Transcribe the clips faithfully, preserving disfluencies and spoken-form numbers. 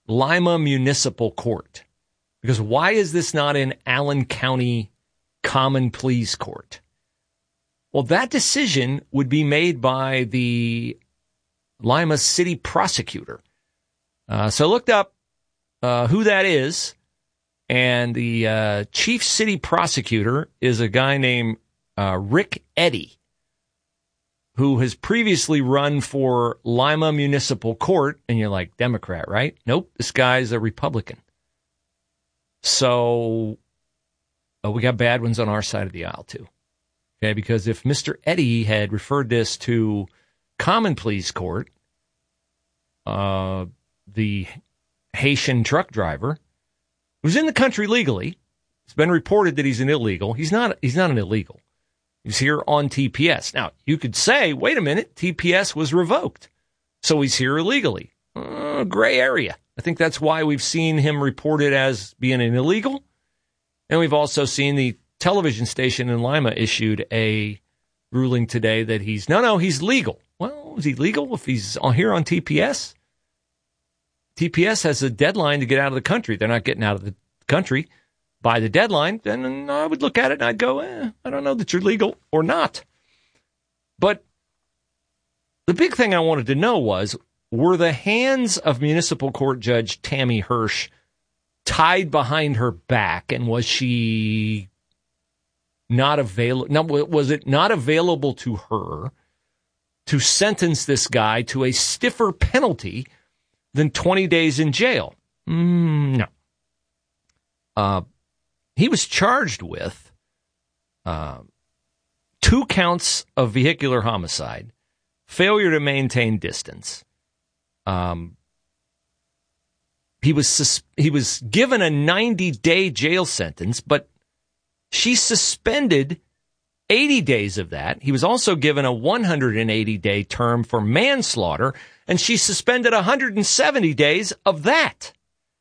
Lima Municipal Court. Because why is this not in Allen County Common Pleas Court? Well, that decision would be made by the Lima City Prosecutor. Uh, so I looked up uh, who that is, and the uh, Chief City Prosecutor is a guy named uh, Rick Eddy, who has previously run for Lima Municipal Court, and you're like, Democrat, right? Nope, this guy's a Republican. So uh, we got bad ones on our side of the aisle, too. Okay, because if Mister Eddy had referred this to Common Pleas Court, uh, the Haitian truck driver, who's in the country legally, it's been reported that he's an illegal. He's not, he's not an illegal. He's here on T P S. Now, you could say, wait a minute, T P S was revoked, so he's here illegally. Uh, gray area. I think that's why we've seen him reported as being an illegal. And we've also seen the television station in Lima issued a ruling today that he's, no, no, he's legal. Well, is he legal if he's on here on T P S? T P S has a deadline to get out of the country. They're not getting out of the country by the deadline. Then I would look at it and I'd go, eh, I don't know that you're legal or not. But the big thing I wanted to know was, were the hands of Municipal Court Judge Tammy Hirsch tied behind her back, and was she not available? No, was it not available to her to sentence this guy to a stiffer penalty than twenty days in jail? Mm, no. Uh, he was charged with uh, two counts of vehicular homicide, failure to maintain distance. Um, he was sus- he was given a ninety-day jail sentence, but she suspended eighty days of that. He was also given a one hundred eighty day term for manslaughter, and she suspended one hundred seventy days of that.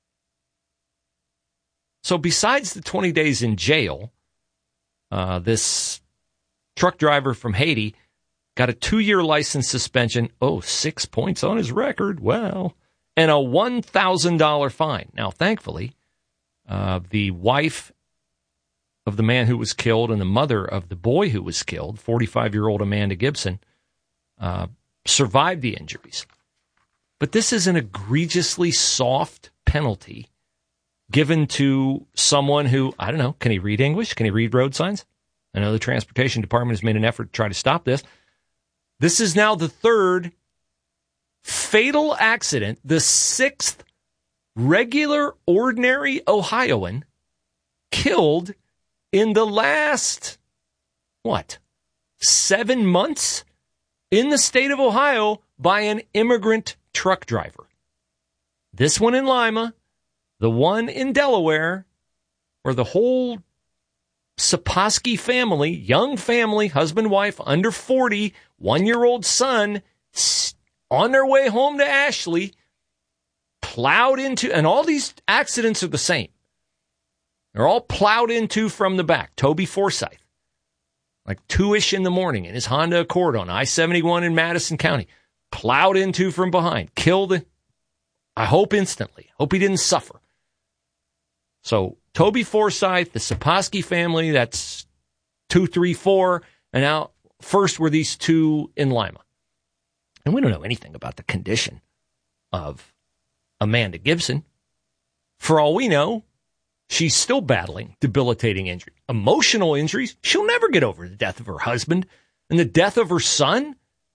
So besides the twenty days in jail, uh, this truck driver from Haiti got a two-year license suspension, oh, six points on his record, well, and a one thousand dollars fine. Now, thankfully, uh, the wife of the man who was killed and the mother of the boy who was killed, forty-five-year-old Amanda Gibson, uh, survived the injuries. But this is an egregiously soft penalty given to someone who, I don't know, can he read English? Can he read road signs? I know the Transportation Department has made an effort to try to stop this. This is now the third fatal accident, the sixth regular, ordinary Ohioan killed in the last, what, seven months in the state of Ohio by an immigrant truck driver. This one in Lima, the one in Delaware, where the whole Saposky family, young family, husband, wife, under forty, one-year-old son, on their way home to Ashley, plowed into, and all these accidents are the same. They're all plowed into from the back. Toby Forsyth, like two-ish in the morning in his Honda Accord on I seventy-one in Madison County, plowed into from behind, killed, I hope instantly. Hope he didn't suffer. So Toby Forsyth, the Saposky family, that's two, three, four, and now first were these two in Lima. And we don't know anything about the condition of Amanda Gibson. For all we know, she's still battling debilitating injury. Emotional injuries. She'll never get over the death of her husband and the death of her son.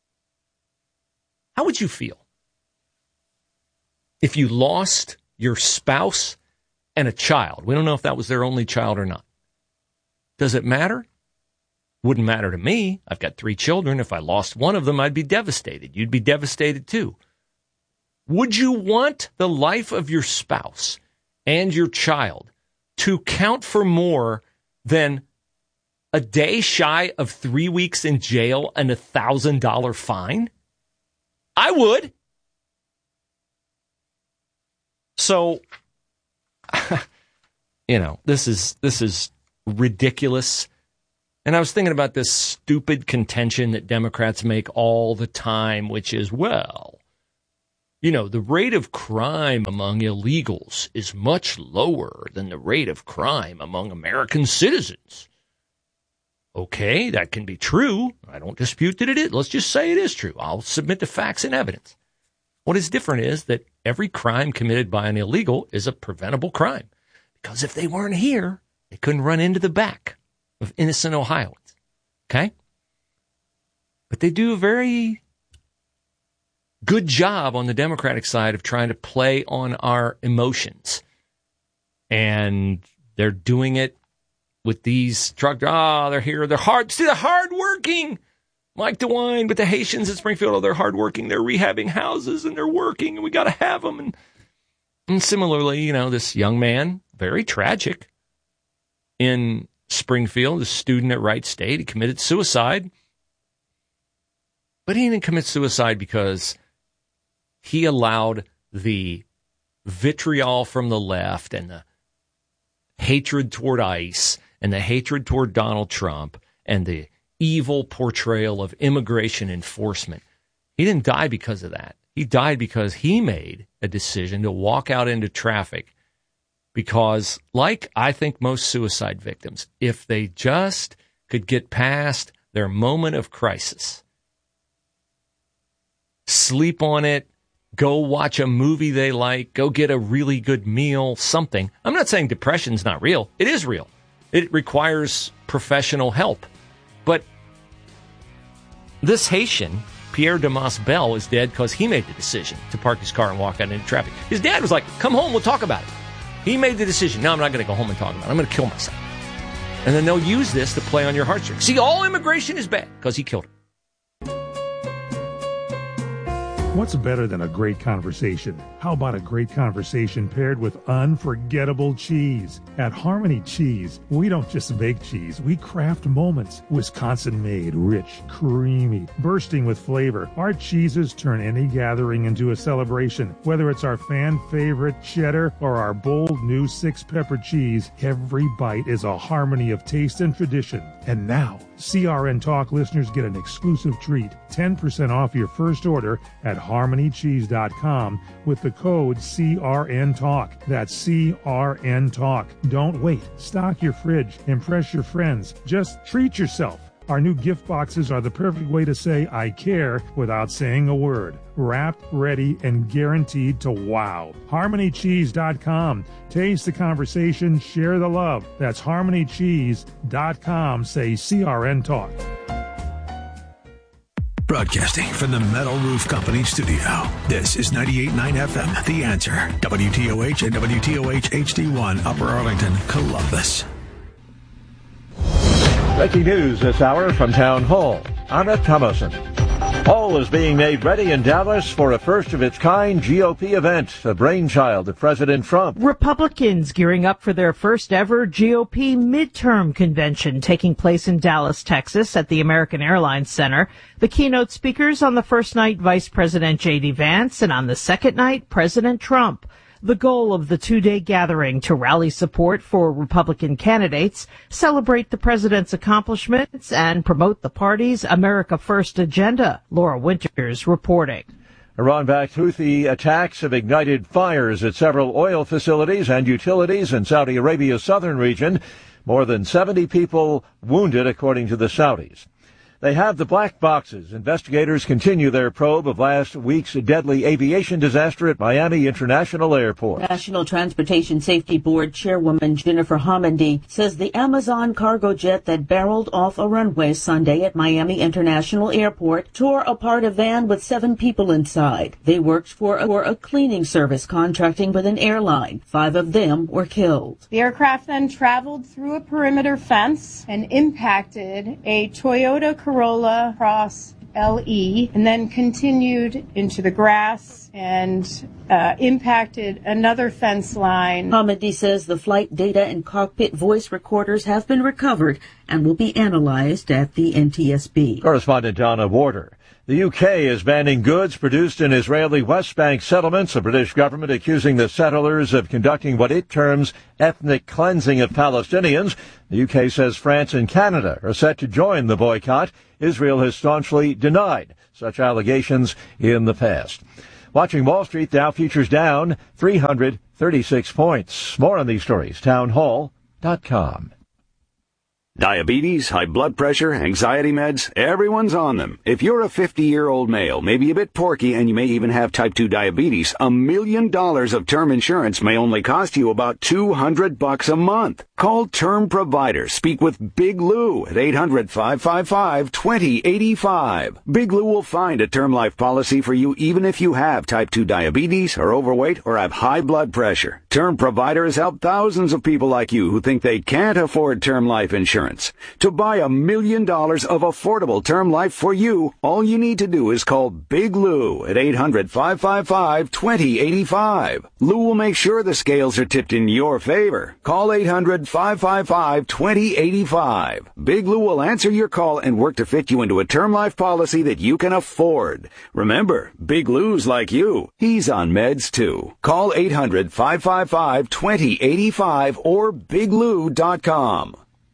How would you feel if you lost your spouse and a child? We don't know if that was their only child or not. Does it matter? Wouldn't matter to me. I've got three children. If I lost one of them, I'd be devastated. You'd be devastated too. Would you want the life of your spouse and your child to count for more than a day shy of three weeks in jail and a one thousand dollars fine? I would. So, you know, this is this is ridiculous. And I was thinking about this stupid contention that Democrats make all the time, which is, well, you know, the rate of crime among illegals is much lower than the rate of crime among American citizens. Okay, that can be true. I don't dispute that it is. Let's just say it is true. I'll submit the facts and evidence. What is different is that every crime committed by an illegal is a preventable crime. Because if they weren't here, they couldn't run into the back of innocent Ohioans. Okay? But they do a very good job on the Democratic side of trying to play on our emotions. And they're doing it with these truck, ah, oh, they're here, they're hard, see, they're hardworking. Mike DeWine with the Haitians at Springfield, oh, they're hardworking, they're rehabbing houses and they're working and we got to have them. And, and similarly, you know, this young man, very tragic in Springfield, a student at Wright State, he committed suicide. But he didn't commit suicide because he allowed the vitriol from the left and the hatred toward ICE and the hatred toward Donald Trump and the evil portrayal of immigration enforcement. He didn't die because of that. He died because he made a decision to walk out into traffic because, like I think most suicide victims, if they just could get past their moment of crisis, sleep on it, go watch a movie they like, go get a really good meal, something. I'm not saying depression's not real. It is real. It requires professional help. But this Haitian, Pierre Damas Bell, is dead because he made the decision to park his car and walk out into traffic. His dad was like, come home, we'll talk about it. He made the decision. No, I'm not going to go home and talk about it. I'm going to kill myself. And then they'll use this to play on your heartstrings. See, all immigration is bad because he killed him. What's better than a great conversation? How about a great conversation paired with unforgettable cheese? At Harmony Cheese, we don't just make cheese, we craft moments. Wisconsin-made, rich, creamy, bursting with flavor. Our cheeses turn any gathering into a celebration. Whether it's our fan-favorite cheddar or our bold new six-pepper cheese, every bite is a harmony of taste and tradition. And now, C R N Talk listeners get an exclusive treat, ten percent off your first order at harmony cheese dot com with the code C R N Talk. That's C R N Talk. Don't wait. Stock your fridge. Impress your friends. Just treat yourself. Our new gift boxes are the perfect way to say I care without saying a word. Wrapped, ready, and guaranteed to wow. harmony cheese dot com. Taste the conversation, share the love. That's harmony cheese dot com. Say C R N Talk. Broadcasting from the Metal Roof Company studio. This is ninety-eight point nine F M, The Answer. W T O H and W T O H H D one, Upper Arlington, Columbus. Breaking news this hour from Town Hall. Anna Thomason. All is being made ready in Dallas for a first-of-its-kind G O P event, a brainchild of President Trump. Republicans gearing up for their first-ever G O P midterm convention taking place in Dallas, Texas at the American Airlines Center. The keynote speakers on the first night, Vice President J D Vance, and on the second night, President Trump. The goal of the two-day gathering to rally support for Republican candidates, celebrate the president's accomplishments, and promote the party's America First agenda. Laura Winters reporting. Iran-backed Houthi attacks have ignited fires at several oil facilities and utilities in Saudi Arabia's southern region. More than seventy people wounded, according to the Saudis. They have the black boxes. Investigators continue their probe of last week's deadly aviation disaster at Miami International Airport. National Transportation Safety Board Chairwoman Jennifer Homendy says the Amazon cargo jet that barreled off a runway Sunday at Miami International Airport tore apart a van with seven people inside. They worked for a, for a cleaning service contracting with an airline. Five of them were killed. The aircraft then traveled through a perimeter fence and impacted a Toyota Corolla Cross L E and then continued into the grass and uh, impacted another fence line. Homendy says the flight data and cockpit voice recorders have been recovered and will be analyzed at the N T S B. Correspondent Donna Warder. The U K is banning goods produced in Israeli West Bank settlements, the British government accusing the settlers of conducting what it terms ethnic cleansing of Palestinians. The U K says France and Canada are set to join the boycott. Israel has staunchly denied such allegations in the past. Watching Wall Street, Dow futures down three hundred thirty-six points. More on these stories, town hall dot com. Diabetes, high blood pressure, anxiety meds, everyone's on them. If you're a fifty-year-old male, maybe a bit porky, and you may even have type two diabetes, a million dollars of term insurance may only cost you about two hundred bucks a month. Call Term Provider. Speak with Big Lou at eight hundred, five five five, two zero eight five. Big Lou will find a term life policy for you even if you have type two diabetes, are overweight, or have high blood pressure. Term Provider has helped thousands of people like you who think they can't afford term life insurance. To buy a million dollars of affordable term life for you, all you need to do is call Big Lou at eight hundred, five five five, two zero eight five. Lou will make sure the scales are tipped in your favor. Call eight hundred, five five five, two zero eight five. Big Lou will answer your call and work to fit you into a term life policy that you can afford. Remember, Big Lou's like you. He's on meds too. Call eight hundred, five five five, two zero eight five or big lou dot com.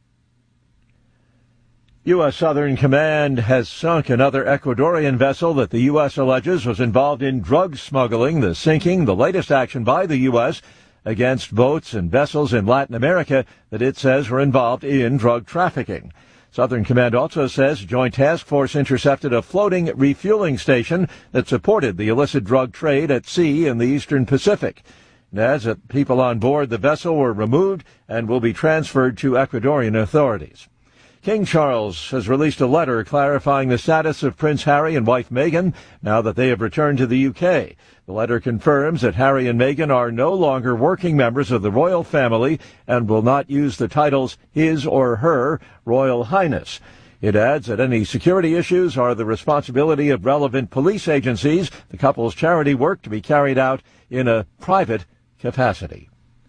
U S Southern Command has sunk another Ecuadorian vessel that the U S alleges was involved in drug smuggling. The sinking, the latest action by the U S against boats and vessels in Latin America that it says were involved in drug trafficking. Southern Command also says Joint Task Force intercepted a floating refueling station that supported the illicit drug trade at sea in the eastern Pacific. It adds that people on board the vessel were removed and will be transferred to Ecuadorian authorities. King Charles has released a letter clarifying the status of Prince Harry and wife Meghan now that they have returned to the U K. The letter confirms that Harry and Meghan are no longer working members of the royal family and will not use the titles His or Her Royal Highness. It adds that any security issues are the responsibility of relevant police agencies. The couple's charity work to be carried out in a private capacity.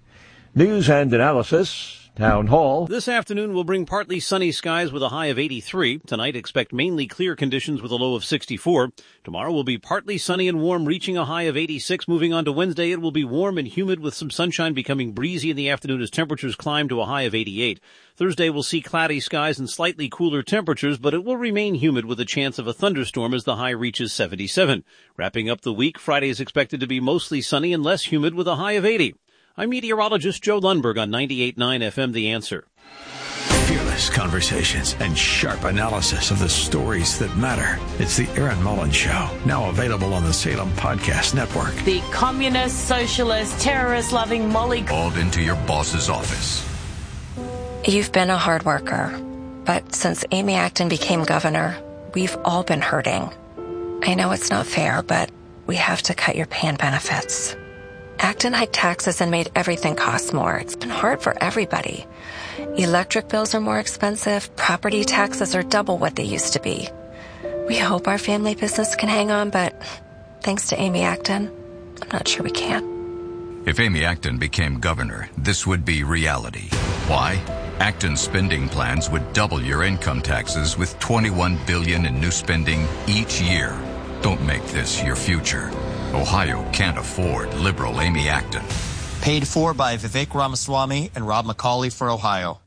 News and analysis. Town Hall. This afternoon will bring partly sunny skies with a high of eighty-three. Tonight, expect mainly clear conditions with a low of sixty-four. Tomorrow will be partly sunny and warm, reaching a high of eighty-six. Moving on to Wednesday, it will be warm and humid with some sunshine, becoming breezy in the afternoon as temperatures climb to a high of eighty-eight. Thursday will see cloudy skies and slightly cooler temperatures, but it will remain humid with a chance of a thunderstorm as the high reaches seventy-seven. Wrapping up the week, Friday is expected to be mostly sunny and less humid with a high of eighty. I'm meteorologist Joe Lundberg on ninety-eight point nine F M The Answer. Fearless conversations and sharp analysis of the stories that matter. It's the Erin Mullins Show, now available on the Salem Podcast Network. The communist, socialist, terrorist-loving Molly called into your boss's office. You've been a hard worker, but since Amy Acton became governor, we've all been hurting. I know it's not fair, but we have to cut your pay and benefits. Acton hiked taxes and made everything cost more. It's been hard for everybody. Electric bills are more expensive. Property taxes are double what they used to be. We hope our family business can hang on, but thanks to Amy Acton, I'm not sure we can. If Amy Acton became governor, this would be reality. Why? Acton's spending plans would double your income taxes with twenty-one billion dollars in new spending each year. Don't make this your future. Ohio can't afford liberal Amy Acton. Paid for by Vivek Ramaswamy and Rob McCauley for Ohio.